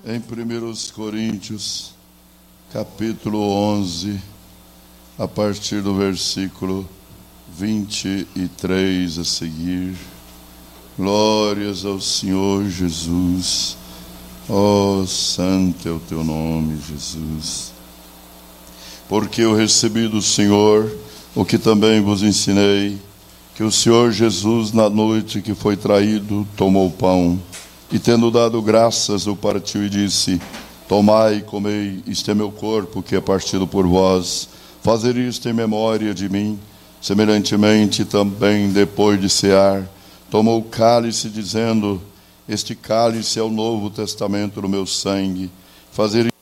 em 1 Coríntios, capítulo 11, a partir do versículo 23 a seguir. Glórias ao Senhor Jesus. Ó, santo é o teu nome, Jesus. Porque eu recebi do Senhor o que também vos ensinei, que o Senhor Jesus, na noite que foi traído, tomou o pão, e tendo dado graças, o partiu e disse: tomai e comei, isto é meu corpo, que é partido por vós. Fazer isto em memória de mim. Semelhantemente, também, depois de cear, tomou o cálice, dizendo: este cálice é o novo testamento no meu sangue. Fazer